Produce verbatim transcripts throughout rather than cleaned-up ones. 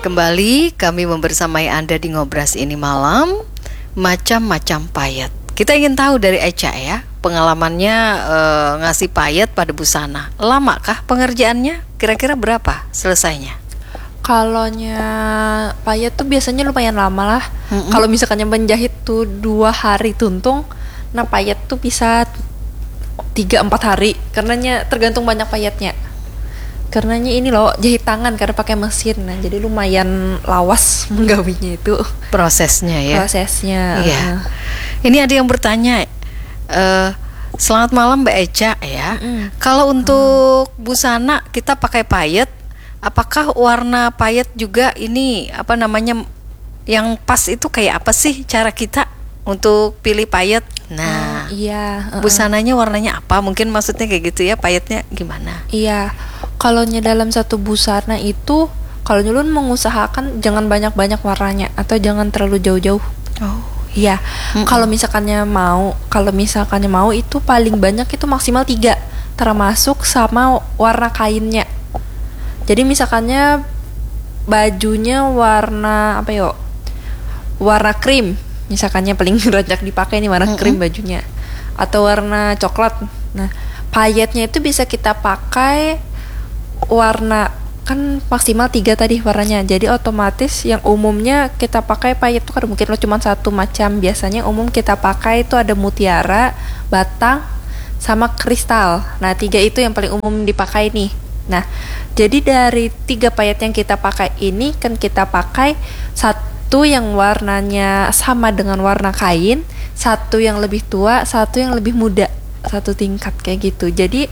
Kembali kami membersamai Anda di Ngobras ini malam, macam-macam payet. Kita ingin tahu dari Echa ya, pengalamannya e, ngasih payet pada busana. Lama kah pengerjaannya? Kira-kira berapa selesainya? Kalonya payet tuh biasanya lumayan lama lah. Mm-hmm. Kalau misalkannya menjahit tuh dua hari tuntung, nah payet tuh bisa tiga empat hari. Karenanya tergantung banyak payetnya. Karenanya ini loh jahit tangan karena pakai mesin, nah jadi lumayan lawas menggawinya itu. Prosesnya ya. Prosesnya. Iya. Uh. Ini ada yang bertanya, uh, selamat malam Mbak Echa ya. Mm. Kalau untuk mm. busana kita pakai payet, apakah warna payet juga ini apa namanya yang pas itu kayak apa sih cara kita untuk pilih payet? Nah, uh, iya. Uh-uh. Busananya warnanya apa? Mungkin maksudnya kayak gitu ya, payetnya gimana? Iya. Kalau dalam satu busana itu, kalau nyulun mengusahakan jangan banyak-banyak warnanya atau jangan terlalu jauh-jauh. Oh, iya. Kalau misalkannya mau, kalau misalkannya mau itu paling banyak itu maksimal tiga, termasuk sama warna kainnya. Jadi misalkannya bajunya warna apa yo? Warna krim. Misalkannya paling banyak dipakai nih warna krim bajunya, atau warna coklat. Nah, payetnya itu bisa kita pakai warna kan maksimal tiga tadi warnanya, jadi otomatis yang umumnya kita pakai payet itu kan mungkin lo cuma satu macam. Biasanya umum kita pakai itu ada mutiara, batang, sama kristal. Nah tiga itu yang paling umum dipakai nih. Nah jadi dari tiga payet yang kita pakai ini kan kita pakai satu yang warnanya sama dengan warna kain, satu yang lebih tua, satu yang lebih muda, satu tingkat kayak gitu. Jadi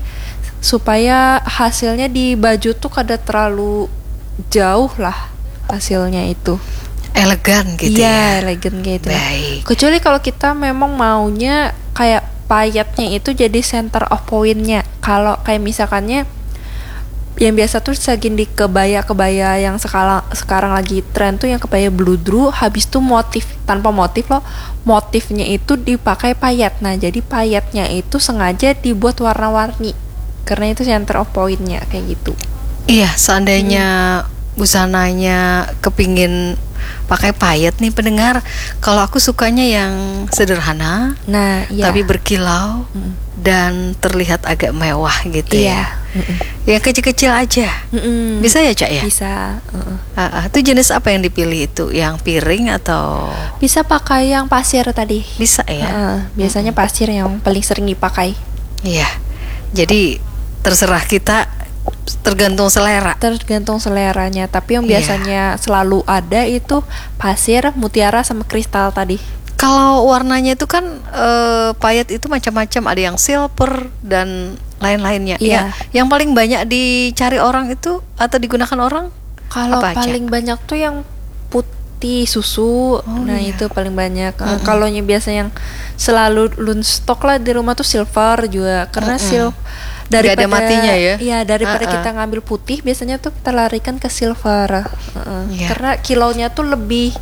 supaya hasilnya di baju tuh kada terlalu jauh lah hasilnya itu. Elegan gitu ya. Iya, elegan gitu. Baik. Kecuali kalau kita memang maunya kayak payetnya itu jadi center of point-nya. Kalau kayak misalkannya yang biasa tuh segini di kebaya-kebaya yang sekarang sekarang lagi tren tuh yang kebaya bludru, habis tuh motif tanpa motif loh. Motifnya itu dipakai payet. Nah, jadi payetnya itu sengaja dibuat warna-warni. Karena itu center of point-nya kayak gitu. Iya, seandainya hmm. busananya kepingin pakai payet nih pendengar, kalau aku sukanya yang sederhana, nah, iya. tapi berkilau hmm. dan terlihat agak mewah gitu iya. ya. Mm-mm. Yang kecil-kecil aja. Mm-mm. Bisa ya Cak ya? Bisa. Uh-uh. Uh, uh, itu jenis apa yang dipilih itu? Yang piring atau? Bisa pakai yang pasir tadi. Bisa ya. Uh, biasanya mm-hmm. pasir yang paling sering dipakai. Iya. Jadi terserah kita, tergantung selera. Tergantung seleranya. Tapi yang biasanya yeah. selalu ada itu pasir, mutiara, sama kristal tadi. Kalau warnanya itu kan uh, payet itu macam-macam. Ada yang silver dan lain-lainnya. Yeah. Ya, yang paling banyak dicari orang itu atau digunakan orang? Kalau apa paling aja? banyak tuh yang putih susu. Oh, nah iya. Itu paling banyak. Mm-hmm. Kalau biasa yang selalu lun stok lah di rumah tuh silver juga. Karena mm-hmm. silver daripada gak ada matinya ya. Iya, daripada uh-uh. kita ngambil putih, biasanya tuh kita larikan ke silver. Uh-uh. Yeah. Karena kilaunya tuh lebih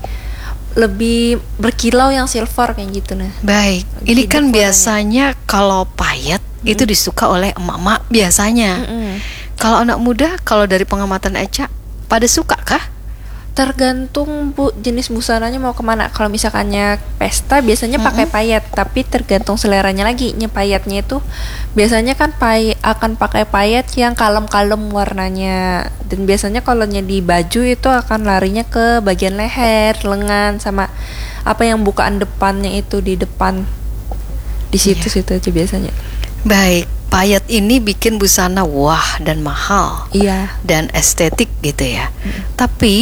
lebih berkilau yang silver kayak gitu nah. Baik. Ini kan biasanya kalau payet mm-hmm. itu disuka oleh emak-emak biasanya. Mm-hmm. Kalau anak muda, kalau dari pengamatan Echa, pada suka kah? Tergantung bu jenis busananya mau kemana. Kalau misalkannya pesta biasanya mm-hmm. pakai payet, tapi tergantung seleranya lagi. Nya payetnya itu biasanya kan pay akan pakai payet yang kalem-kalem warnanya. Dan biasanya kalau di baju itu akan larinya ke bagian leher, lengan, sama apa yang bukaan depannya itu di depan. Di situ-situ yeah. aja biasanya. Baik. Payet ini bikin busana wah dan mahal. Iya. Dan estetik gitu ya. Mm-hmm. Tapi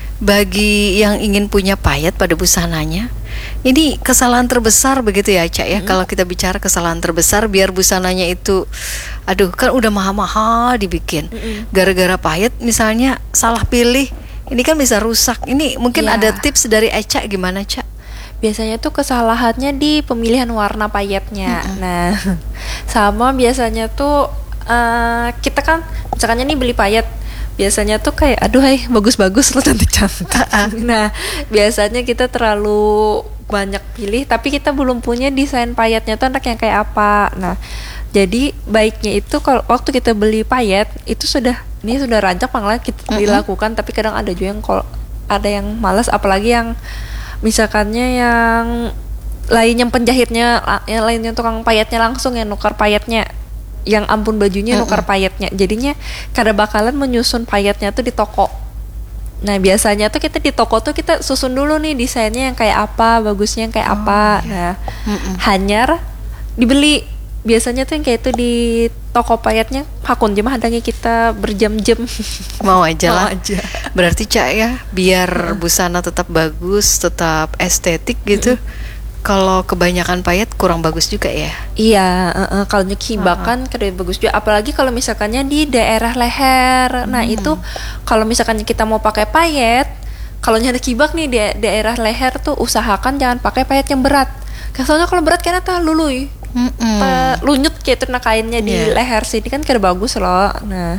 bagi yang ingin punya payet pada busananya, ini kesalahan terbesar begitu ya Cak ya. Mm-hmm. Kalau kita bicara kesalahan terbesar biar busananya itu, aduh kan udah mahal-mahal dibikin, mm-hmm. gara-gara payet misalnya salah pilih, ini kan bisa rusak. Ini mungkin yeah. ada tips dari Echa gimana Cak? Biasanya tuh kesalahannya di pemilihan warna payetnya. Mm-hmm. Nah, sama biasanya tuh uh, kita kan misalkannya nih beli payet, biasanya tuh kayak aduh hai bagus-bagus lo cantik-cantik. Nah biasanya kita terlalu banyak pilih tapi kita belum punya desain payetnya tuh anak yang kayak apa. Nah jadi baiknya itu kalau waktu kita beli payet itu sudah ini sudah rancak malah kita mm-hmm. dilakukan, tapi kadang ada juga yang kalau ada yang malas, apalagi yang misalkannya yang lain yang penjahitnya, yang lainnya tukang payetnya langsung yang nukar payetnya, yang ampun bajunya nukar payetnya, jadinya kada bakalan menyusun payetnya tuh di toko. Nah biasanya tuh kita di toko tuh kita susun dulu nih desainnya yang kayak apa, bagusnya yang kayak Oh, apa. iya. Nah Mm-mm. hanyar dibeli, biasanya tuh yang kayak itu di toko payetnya hakun jemah hadangnya kita berjam-jam. Mau aja Mau lah. aja. Berarti Cak ya, biar busana tetap bagus, tetap estetik gitu. Kalau kebanyakan payet kurang bagus juga ya. Iya, uh, uh, kalau nyekibakan uh-uh. bagus juga. Apalagi kalau misalkannya di daerah leher. Nah Hmm. itu kalau misalkan kita mau pakai payet, kalau ada kibak nih di daerah leher tuh usahakan jangan pakai payet yang berat. Soalnya kalau berat kan tah luluy, Mm-mm. tah lunyut gitu nah kainnya di Iya. leher sini kan kada bagus loh. Nah,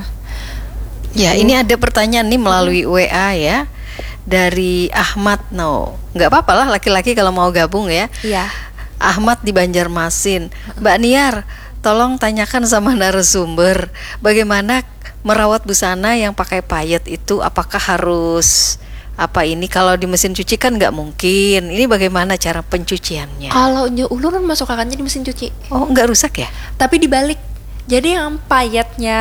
Ya, ini ada pertanyaan nih melalui W A ya. Dari Ahmad. No, nggak apa-apa lah laki-laki kalau mau gabung ya. iya. Ahmad di Banjarmasin. Mbak Niar, tolong tanyakan sama narasumber bagaimana merawat busana yang pakai payet itu, apakah harus apa ini, kalau di mesin cuci kan nggak mungkin. Ini bagaimana cara pencuciannya? Kalau nyo ulur masukkannya di mesin cuci. Oh, nggak rusak ya? Tapi dibalik. Jadi yang payetnya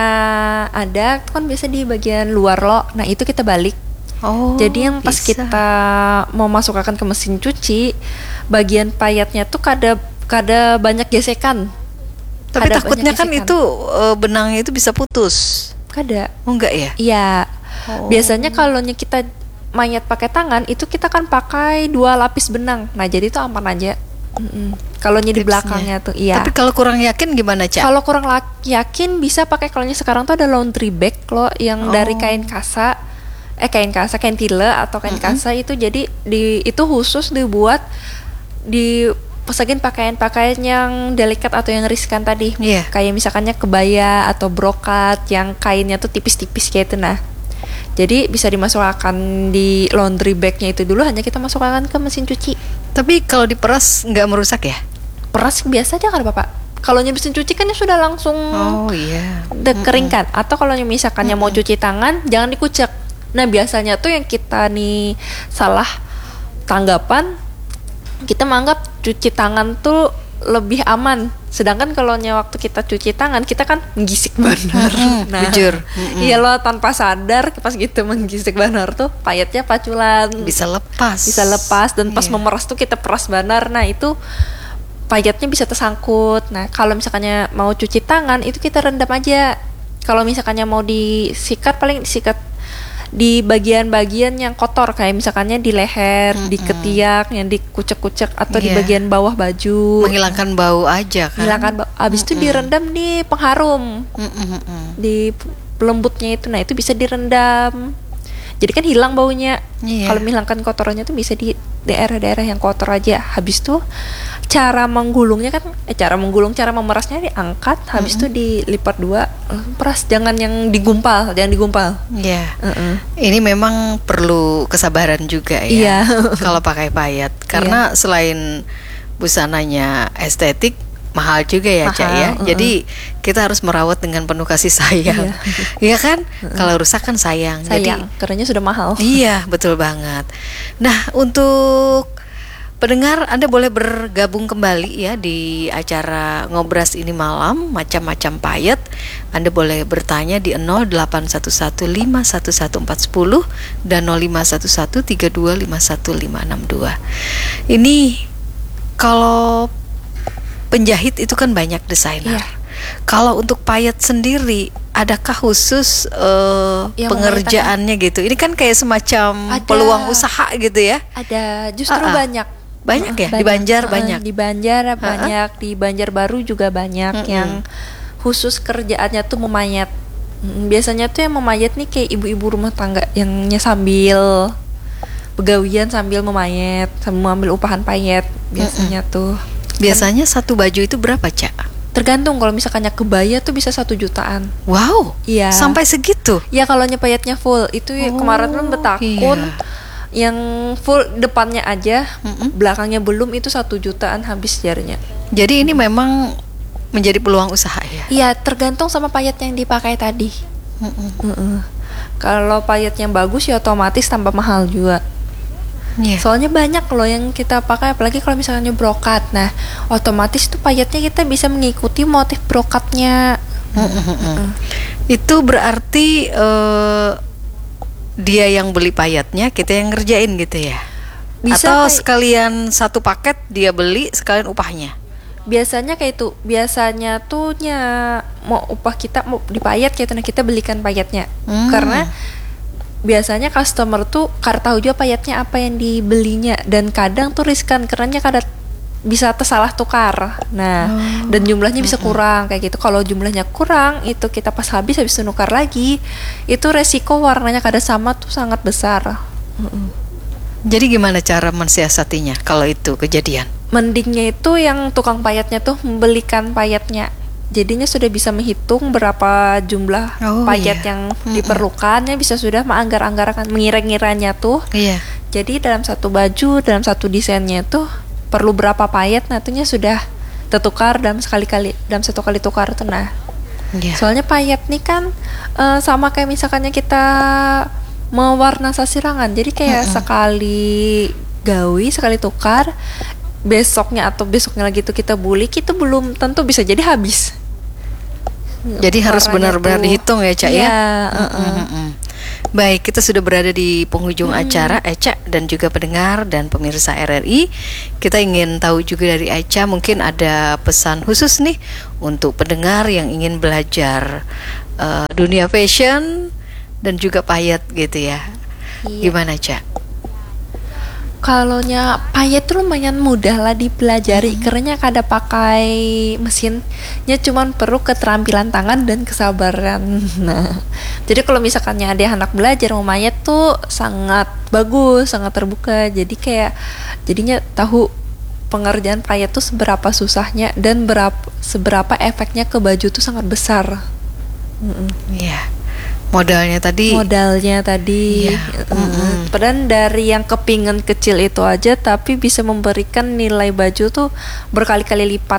ada kan biasa di bagian luar lo. Nah, itu kita balik. Oh, Jadi yang pas bisa. kita mau masukkan ke mesin cuci, bagian payetnya tuh kada kada banyak gesekan. Tapi Kada takutnya banyak kan gesekan. itu eh, benangnya itu bisa putus. Kada. Oh, enggak ya? Iya. Oh. Biasanya kalau kita mayat pakai tangan itu kita kan pakai dua lapis benang. Nah, jadi itu aman aja. Mm-mm. Kalau di Tipsnya. belakangnya tuh iya. Tapi kalau kurang yakin gimana, Cak? Kalau kurang lak- yakin bisa pakai, kalau sekarang tuh ada laundry bag loh yang Oh. dari kain kasa, eh kain kasa, kain tile atau kain Mm-mm. kasa itu, jadi di itu khusus dibuat di pesagin pakaian-pakaian yang delikat atau yang riskan tadi. Iya. Kayak misalkannya kebaya atau brokat yang kainnya tuh tipis-tipis kayak itu. Nah, jadi bisa dimasukkan di laundry bagnya itu dulu, hanya kita masukkan ke mesin cuci. Tapi kalau diperas nggak merusak ya? Peras biasa aja kan Bapak. Kalau mesin cuci kan ya sudah langsung Oh iya. dikeringkan. Atau kalau misalkannya mau cuci tangan jangan dikucek. Nah biasanya tuh yang kita nih salah tanggapan, kita menganggap cuci tangan tuh lebih aman. Sedangkan kalau waktu kita cuci tangan kita kan menggisik benar. Mm-mm, jujur. Mm-mm. Iya loh, tanpa sadar pas gitu menggisik benar tuh payetnya paculan. Bisa lepas. Bisa lepas, dan pas Iya. memeras tuh kita peras benar. Nah itu payetnya bisa tersangkut. Nah kalau misalkannya mau cuci tangan itu kita rendam aja. Kalau misalkannya mau disikat, paling disikat di bagian-bagian yang kotor, kayak misalkannya di leher, Mm-mm. di ketiak yang dikucek-kucek, atau di Iya. bagian bawah baju. Menghilangkan bau aja kan. Hilangkan bau. Abis itu direndam di pengharum, Mm-mm-mm. di pelembutnya itu. Nah itu bisa direndam. Jadi kan hilang baunya. Iya. Kalau menghilangkan kotorannya tuh bisa di daerah-daerah yang kotor aja. Habis tuh cara menggulungnya kan, eh cara menggulung, cara memerasnya diangkat, habis itu dilipat dua, langsung peras. Jangan yang digumpal, jangan digumpal. Iya. Uh-uh. Ini memang perlu kesabaran juga ya. Iya. Kalau pakai payet, karena selain busananya estetik, mahal juga ya, Mahal, Cak ya. uh-uh. Jadi kita harus merawat dengan penuh kasih sayang. Iya kan? Kalau rusak kan sayang. Sayang, karena sudah mahal. Jadi iya, betul banget. Nah, untuk pendengar, Anda boleh bergabung kembali ya di acara Ngobras ini malam, macam-macam payet. Anda boleh bertanya di nol delapan satu satu lima satu satu empat satu nol dan nol lima satu satu tiga dua lima satu lima enam dua. Ini kalau penjahit itu kan banyak desainer. Iya. Kalau untuk payet sendiri, adakah khusus eh, Yang pengerjaannya gitu? Ini kan kayak semacam Ada. peluang usaha gitu ya? Ada, justru Uh-uh. banyak. Banyak ya? Uh, Di Banjar Uh-uh, banyak? Di Banjar banyak, di Banjarbaru juga banyak Mm-mm. yang khusus kerjaannya tuh memayat. Mm, Biasanya tuh yang memayat nih kayak ibu-ibu rumah tangga yang sambil begawian sambil memayat, sambil mengambil upahan payet biasanya tuh. Biasanya satu baju itu berapa, Cak? Tergantung, kalau misalkannya kebaya tuh bisa satu jutaan. Wow, Iya. sampai segitu? Ya kalau nyepayatnya full itu ya, Oh, kemarin kan betakun iya. yang full depannya aja, Mm-mm. belakangnya belum, itu satu jutaan habis jarinya. Jadi ini memang menjadi peluang usaha ya? Iya, tergantung sama payet yang dipakai tadi. Mm-mm. Heeh. Kalau payetnya bagus ya otomatis tambah mahal juga. Iya. Soalnya banyak loh yang kita pakai, apalagi kalau misalnya brokat. Nah, otomatis tuh payetnya kita bisa mengikuti motif brokatnya. Mm-mm. Itu berarti eh, dia yang beli payetnya, kita yang ngerjain gitu ya? Bisa Atau kayak- sekalian satu paket dia beli sekalian upahnya? Biasanya kayak itu, biasanya tuh nya mau upah kita mau dipayat kayak itu, nah kita belikan payetnya. Hmm. Karena biasanya customer tuh karena tahu juga payetnya apa yang dibelinya, dan kadang tuh riskan karena kadang bisa tersalah tukar. Nah, Oh. dan jumlahnya bisa kurang kayak gitu. Kalau jumlahnya kurang, itu kita pas habis habis itu nukar lagi, itu resiko warnanya kada sama tuh sangat besar. Jadi gimana cara mensiasatinya kalau itu kejadian? Mendingnya itu yang tukang payetnya tuh membelikan payetnya. Jadinya sudah bisa menghitung berapa jumlah Oh, payet iya. yang diperlukannya, bisa sudah menganggar-anggarkan, mengira-ngiranya tuh. Iya. Jadi dalam satu baju, dalam satu desainnya tuh perlu berapa payet, nantinya sudah tertukar dalam sekali-kali, dalam satu kali tukar tuh. Nah, Iya. soalnya payet nih kan eh, sama kayak misalkannya kita mewarna sasirangan. Jadi kayak sekali gawi, sekali tukar, besoknya atau besoknya lagi tuh kita bulik, itu belum tentu bisa jadi habis. Jadi harus Warnanya benar-benar tuh. dihitung ya, Cak ya? Iya, uh-uh. Mm-mm. Baik, kita sudah berada di penghujung acara, Eca dan juga pendengar dan pemirsa R R I. Kita ingin tahu juga dari Eca, mungkin ada pesan khusus nih untuk pendengar yang ingin belajar eh, dunia fashion dan juga payet gitu ya. Iya. Gimana, Cak? Kalonya payet tuh lumayan mudah lah dipelajari, karena kada pakai mesinnya, cuman perlu keterampilan tangan dan kesabaran. Nah, jadi kalau misalkannya ada anak belajar mau payet tuh sangat bagus, sangat terbuka. Jadi kayak jadinya tahu pengerjaan payet tuh seberapa susahnya dan berapa seberapa efeknya ke baju tuh sangat besar. Mm-mm. Iya. Modalnya tadi. Modalnya tadi. Iya. Mm. Mm-mm. Padahal dari yang kepingan kecil itu aja, tapi bisa memberikan nilai baju tuh berkali-kali lipat.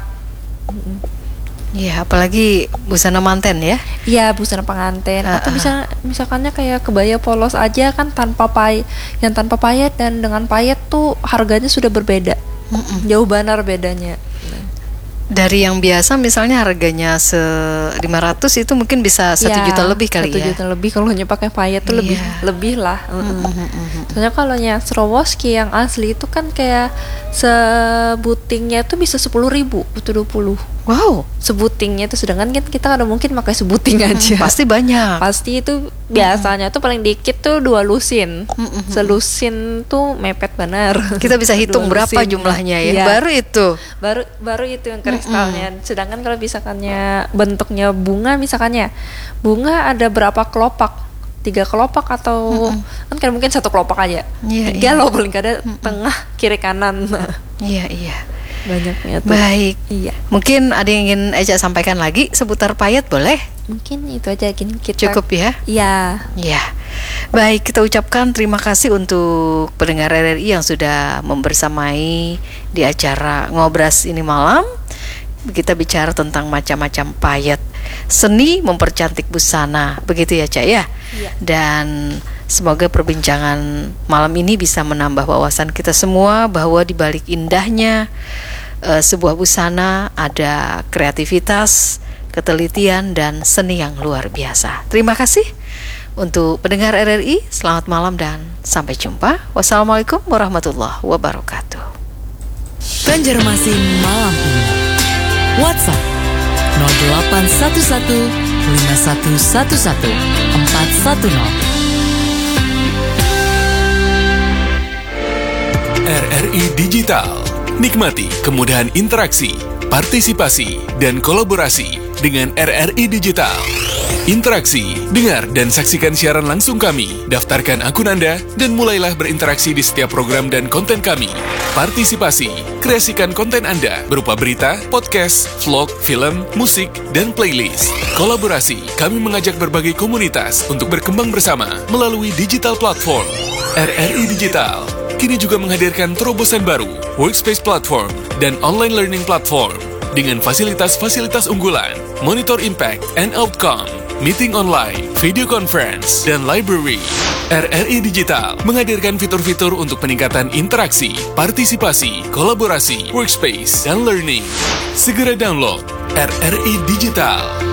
Iya, apalagi busana manten ya. Iya, busana pengantin. Atau Uh-uh. bisa misalkannya kayak kebaya polos aja kan tanpa pay, yang tanpa payet dan dengan payet tuh harganya sudah berbeda. Mm-mm. Jauh benar bedanya. Dari yang biasa misalnya harganya se lima ratus itu mungkin bisa satu Ya, juta lebih kali satu ya. juta lebih kalau hanya pakai payet tuh lebih Iya. lebih lah. Mm-mm. Mm-mm. Soalnya kalau yang Swarovski yang asli itu kan kayak sebutingnya tuh bisa sepuluh ribu atau dua puluh. Wow, Sebutingnya itu, sedangkan kan kita ada mungkin pakai sebuting aja. pasti banyak. Pasti itu biasanya tuh paling dikit tuh dua lusin. Mm-mm. Selusin tuh mepet benar. Kita bisa hitung Dua berapa lusin. jumlahnya ya. Iya. Baru itu. baru baru itu yang kristalnya. Sedangkan kalau misalkannya bentuknya bunga, misalkannya bunga ada berapa kelopak, tiga kelopak atau kan kan mungkin satu kelopak aja. Iya, iya. Tiga loh paling kada, tengah kiri kanan. Nah, Iya, iya. banyaknya tuh. Baik. Iya, Mungkin ada yang ingin Eca sampaikan lagi seputar payet, boleh? mungkin itu aja gini kita. Cukup ya. Iya. Ya, baik, kita ucapkan terima kasih untuk pendengar R R I yang sudah membersamai di acara Ngobras ini malam. Kita bicara tentang macam-macam payet, seni mempercantik busana, begitu ya, Cak ya. Iya. Dan semoga perbincangan malam ini bisa menambah wawasan kita semua bahwa di balik indahnya eh, sebuah busana ada kreativitas, ketelitian dan seni yang luar biasa. Terima kasih untuk pendengar R R I. Selamat malam dan sampai jumpa. Wassalamualaikum warahmatullahi wabarakatuh. Banjarmasin malam ini. WhatsApp nol delapan satu satu lima satu satu satu empat satu nol. R R I Digital. Nikmati kemudahan interaksi, partisipasi, dan kolaborasi dengan R R I Digital. Interaksi, dengar dan saksikan siaran langsung kami, daftarkan akun Anda, dan mulailah berinteraksi di setiap program dan konten kami. Partisipasi, kreasikan konten Anda berupa berita, podcast, vlog, film, musik, dan playlist. Kolaborasi, kami mengajak berbagai komunitas untuk berkembang bersama melalui digital platform. R R I Digital kini juga menghadirkan terobosan baru, workspace platform, dan online learning platform dengan fasilitas-fasilitas unggulan, monitor impact and outcome, meeting online, video conference, dan library. R R I Digital menghadirkan fitur-fitur untuk peningkatan interaksi, partisipasi, kolaborasi, workspace, dan learning. Segera download R R I Digital.